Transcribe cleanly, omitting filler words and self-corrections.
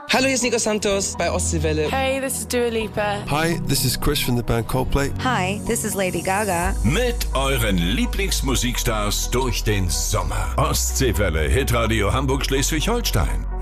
Hallo, hier ist Nico Santos bei Ostseewelle. Hey, this is Dua Lipa. Hi, this is Chris from the band Coldplay. Hi, this is Lady Gaga. Mit euren Lieblingsmusikstars durch den Sommer. Ostseewelle, Hitradio Hamburg-Schleswig-Holstein.